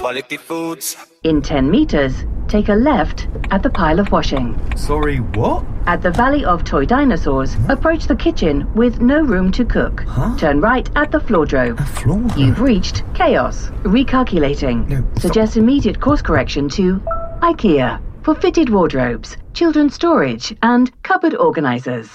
quality foods. In 10 metres, take a left at the pile of washing. Sorry, what? At the Valley of Toy Dinosaurs, approach the kitchen with no room to cook. Turn right at the Floordrove. Floordrove? You've reached Chaos. Recalculating. No, Suggest immediate course correction to IKEA for fitted wardrobes, children's storage and cupboard organisers.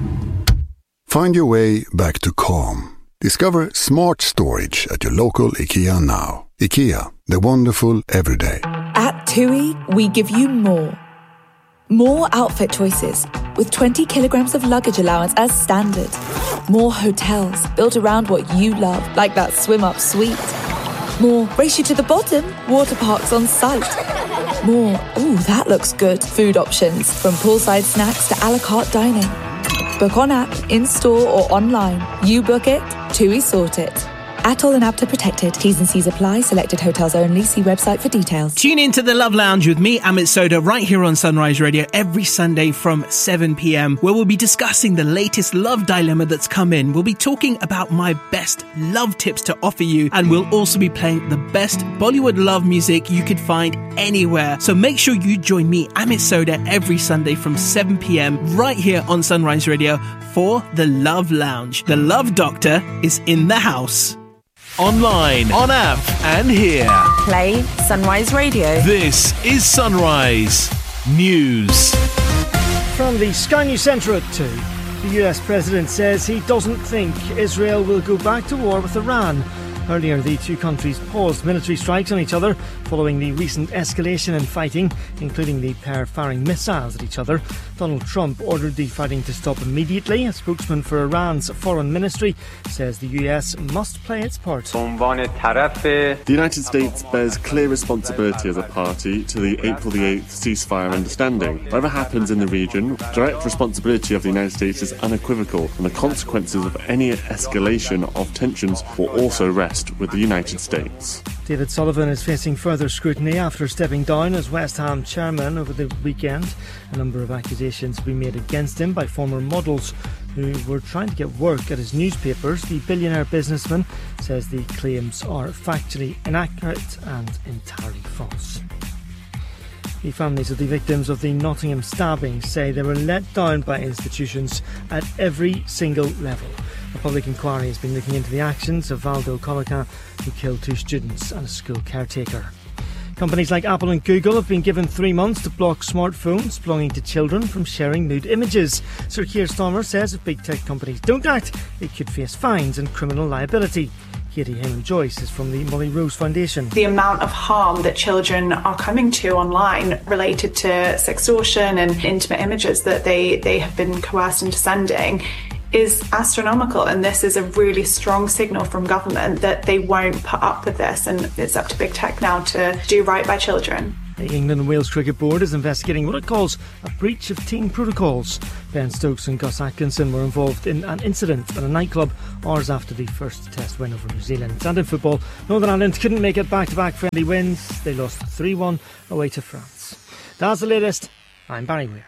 Find your way back to calm. Discover smart storage at your local IKEA now. IKEA, the wonderful everyday. At TUI, we give you more. More outfit choices, with 20 kilograms of luggage allowance as standard. More hotels built around what you love, like that swim-up suite. More race you to the bottom, water parks on site. More, ooh, that looks good, food options, from poolside snacks to a la carte dining. Book on app, in-store or online. You book it, TUI sort it. Atoll and APTA protected. T's and C's apply. Selected hotels only. See website for details. Tune in to The Love Lounge with me, Amit Soda, right here on Sunrise Radio every Sunday from 7 p.m, where we'll be discussing the latest love dilemma that's come in. We'll be talking about my best love tips to offer you, and we'll also be playing the best Bollywood love music you could find anywhere. So make sure you join me, Amit Soda, every Sunday from 7 p.m, right here on Sunrise Radio for The Love Lounge. The Love Doctor is in the house. Online, on app, and here. Play Sunrise Radio. This is Sunrise News. From the Sky News Centre at 2, the US President says he doesn't think Israel will go back to war with Iran. Earlier, the two countries paused military strikes on each other following the recent escalation in fighting, including the pair firing missiles at each other. Donald Trump ordered the fighting to stop immediately. A spokesman for Iran's foreign ministry says the US must play its part. The United States bears clear responsibility as a party to the April the 8th ceasefire understanding. Whatever happens in the region, direct responsibility of the United States is unequivocal, and the consequences of any escalation of tensions will also rest with the United States. David Sullivan is facing further scrutiny after stepping down as West Ham chairman over the weekend. A number of accusations have been made against him by former models who were trying to get work at his newspapers. The billionaire businessman says the claims are factually inaccurate and entirely false. The families of the victims of the Nottingham stabbing say they were let down by institutions at every single level. A public inquiry has been looking into the actions of Valdo Colaca, who killed 2 students and a school caretaker. Companies like Apple and Google have been given 3 months to block smartphones belonging to children from sharing nude images. Sir Keir Starmer says if big tech companies don't act, they could face fines and criminal liability. Katie Heyman-Joyce is from the Molly Rose Foundation. The amount of harm that children are coming to online related to sextortion and intimate images that they have been coerced into sending is astronomical, and this is a really strong signal from government that they won't put up with this, and it's up to big tech now to do right by children. The England and Wales Cricket Board is investigating what it calls a breach of team protocols. Ben Stokes and Gus Atkinson were involved in an incident at a nightclub hours after the first test win over New Zealand. And in football, Northern Ireland couldn't make it back-to-back friendly wins. They lost 3-1 away to France. That's the latest. I'm Barry Weir.